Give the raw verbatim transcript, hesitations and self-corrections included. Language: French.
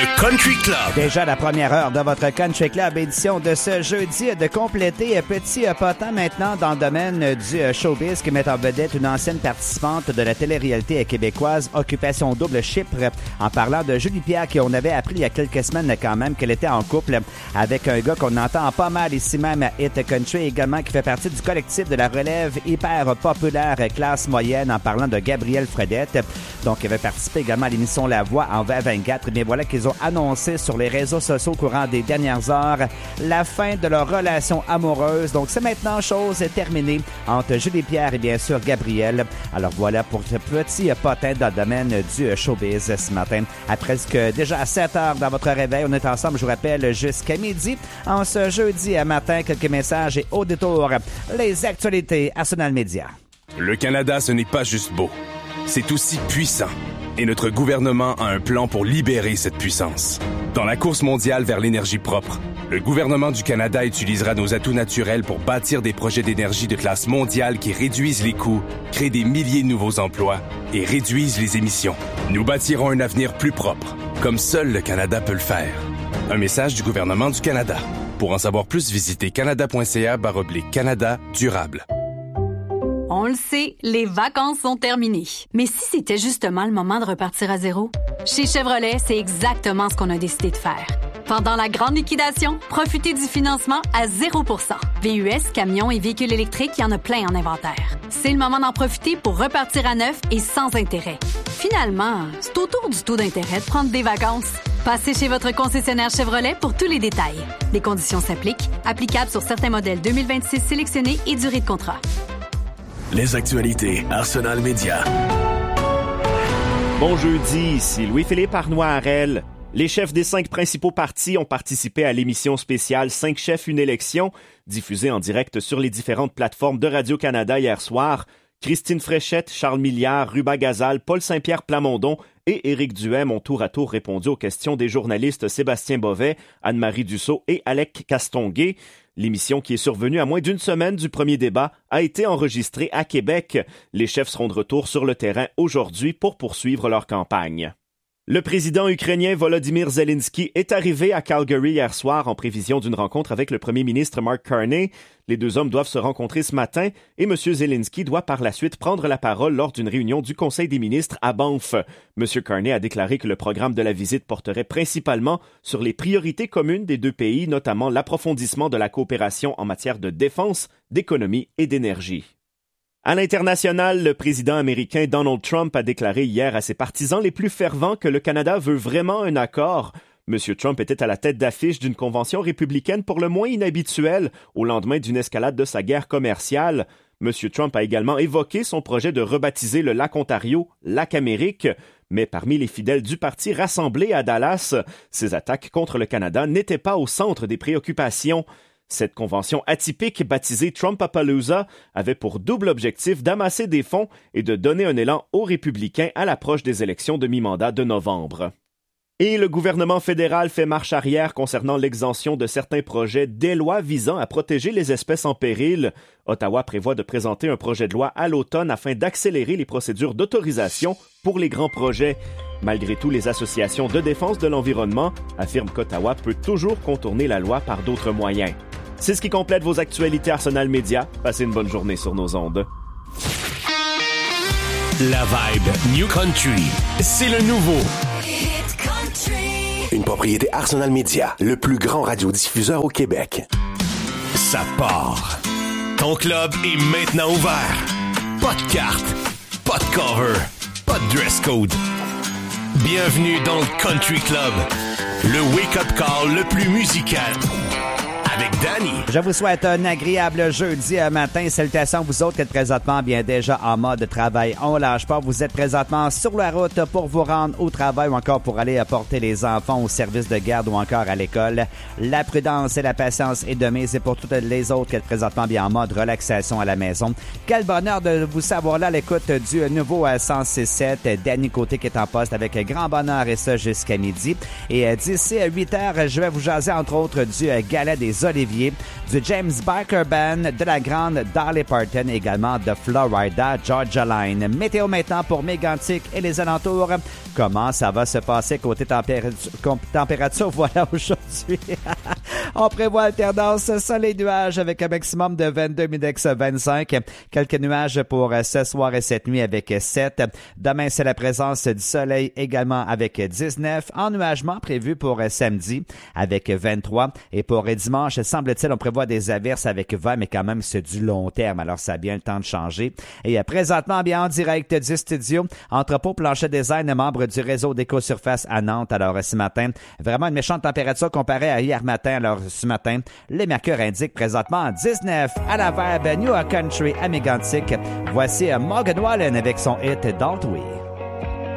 Le Country Club. Déjà la première heure de votre Country Club, édition de ce jeudi, de compléter petit potin maintenant dans le domaine du showbiz qui met en vedette une ancienne participante de la télé-réalité québécoise Occupation Double Chypre, en parlant de Julie Pierre, qui on avait appris il y a quelques semaines quand même qu'elle était en couple avec un gars qu'on entend pas mal ici même à Hit Country, également qui fait partie du collectif de la relève hyper populaire classe moyenne, en parlant de Gabriel Fredette. Donc, il avait participé également à l'émission La Voix en vingt vingt-quatre. Mais voilà qu'ils ont annoncé sur les réseaux sociaux au courant des dernières heures la fin de leur relation amoureuse. Donc, c'est maintenant chose terminée entre Julie Pierre et bien sûr Gabriel. Alors voilà pour ce petit potin dans le domaine du showbiz ce matin. À presque déjà à sept heures dans votre réveil, on est ensemble, je vous rappelle, jusqu'à midi. En ce jeudi matin, quelques messages et au détour, les actualités Arsenal Média. Le Canada, ce n'est pas juste beau. C'est aussi puissant. Et notre gouvernement a un plan pour libérer cette puissance. Dans la course mondiale vers l'énergie propre, le gouvernement du Canada utilisera nos atouts naturels pour bâtir des projets d'énergie de classe mondiale qui réduisent les coûts, créent des milliers de nouveaux emplois et réduisent les émissions. Nous bâtirons un avenir plus propre, comme seul le Canada peut le faire. Un message du gouvernement du Canada. Pour en savoir plus, visitez canada.ca barre oblique Canada durable. On le sait, les vacances sont terminées. Mais si c'était justement le moment de repartir à zéro? Chez Chevrolet, c'est exactement ce qu'on a décidé de faire. Pendant la grande liquidation, profitez du financement à zéro pour cent. V U S, camions et véhicules électriques, il y en a plein en inventaire. C'est le moment d'en profiter pour repartir à neuf et sans intérêt. Finalement, c'est au tour du taux d'intérêt de prendre des vacances. Passez chez votre concessionnaire Chevrolet pour tous les détails. Les conditions s'appliquent, applicables sur certains modèles deux mille vingt-six sélectionnés et durée de contrat. Les actualités Arsenal Média. Bon jeudi, ici Louis-Philippe Arnois-Harel. Les chefs des cinq principaux partis ont participé à l'émission spéciale Cinq chefs, une élection, diffusée en direct sur les différentes plateformes de Radio-Canada hier soir. Christine Fréchette, Charles Milliard, Ruba Gazal, Paul Saint-Pierre Plamondon et Éric Duhem ont tour à tour répondu aux questions des journalistes Sébastien Bovet, Anne-Marie Dussault et Alec Castonguay. L'émission, qui est survenue à moins d'une semaine du premier débat, a été enregistrée à Québec. Les chefs seront de retour sur le terrain aujourd'hui pour poursuivre leur campagne. Le président ukrainien Volodymyr Zelensky est arrivé à Calgary hier soir en prévision d'une rencontre avec le premier ministre Mark Carney. Les deux hommes doivent se rencontrer ce matin et M. Zelensky doit par la suite prendre la parole lors d'une réunion du Conseil des ministres à Banff. M. Carney a déclaré que le programme de la visite porterait principalement sur les priorités communes des deux pays, notamment l'approfondissement de la coopération en matière de défense, d'économie et d'énergie. À l'international, le président américain Donald Trump a déclaré hier à ses partisans les plus fervents que le Canada veut vraiment un accord. M. Trump était à la tête d'affiche d'une convention républicaine pour le moins inhabituelle au lendemain d'une escalade de sa guerre commerciale. M. Trump a également évoqué son projet de rebaptiser le lac Ontario Lac Amérique. Mais parmi les fidèles du parti rassemblés à Dallas, ces attaques contre le Canada n'étaient pas au centre des préoccupations. Cette convention atypique, baptisée Trumpapalooza, avait pour double objectif d'amasser des fonds et de donner un élan aux républicains à l'approche des élections de mi-mandat de novembre. Et le gouvernement fédéral fait marche arrière concernant l'exemption de certains projets des lois visant à protéger les espèces en péril. Ottawa prévoit de présenter un projet de loi à l'automne afin d'accélérer les procédures d'autorisation pour les grands projets. Malgré tout, les associations de défense de l'environnement affirment qu'Ottawa peut toujours contourner la loi par d'autres moyens. C'est ce qui complète vos actualités Arsenal Média. Passez une bonne journée sur nos ondes. La vibe New Country, c'est le nouveau. Hit Country. Une propriété Arsenal Média, le plus grand radiodiffuseur au Québec. Ça part. Ton club est maintenant ouvert. Pas de carte, pas de cover, pas de dress code. Bienvenue dans le Country Club, le wake-up call le plus musical. Avec Danny. Je vous souhaite un agréable jeudi matin. Salutations à vous autres qui êtes présentement bien déjà en mode travail. On lâche pas. Vous êtes présentement sur la route pour vous rendre au travail ou encore pour aller apporter les enfants au service de garde ou encore à l'école. La prudence et la patience est de mise. Et pour toutes les autres qui êtes présentement bien en mode relaxation à la maison. Quel bonheur de vous savoir là à l'écoute du nouveau cent six sept. Danny Côté qui est en poste avec grand bonheur et ça jusqu'à midi. Et d'ici huit heures, je vais vous jaser entre autres du Gala des Oliviers, du James Barker Band, de la grande Dolly Parton, également de Florida Georgia Line. Météo maintenant pour Mégantic et les alentours. Comment ça va se passer côté température? température voilà aujourd'hui. On prévoit alternance soleil nuages avec un maximum de vingt-deux, Midex vingt-cinq. Quelques nuages pour ce soir et cette nuit avec sept. Demain, c'est la présence du soleil également avec dix-neuf. Ennuagement prévu pour samedi avec vingt-trois. Et pour dimanche, semble-t-il, on prévoit des averses avec vingt, mais quand même, c'est du long terme. Alors, ça a bien le temps de changer. Et présentement, bien en direct du studio, Entrepôt Plancher Design, membre du réseau d'Éco-Surface à Nantes. Alors, ce matin, vraiment une méchante température comparée à hier matin. Alors, ce matin, les mercures indiquent présentement dix-neuf à la Verbe, New York Country à Mégantic. Voici Morgan Wallen avec son hit Don't We.